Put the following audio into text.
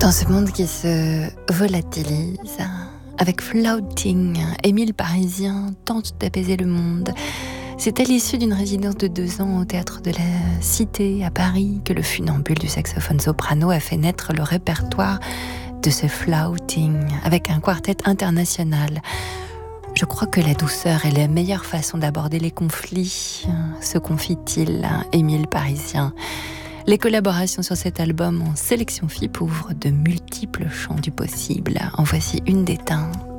Dans ce monde qui se volatilise, avec Flouting, Émile Parisien tente d'apaiser le monde. C'est à l'issue d'une résidence de 2 ans au Théâtre de la Cité à Paris que le funambule du saxophone soprano a fait naître le répertoire de ce Flouting avec un quartet international. Je crois que la douceur est la meilleure façon d'aborder les conflits, se confie-t-il, Émile Parisien. Les collaborations sur cet album en sélection FIP ouvrent de multiples champs du possible. En voici une des teintes.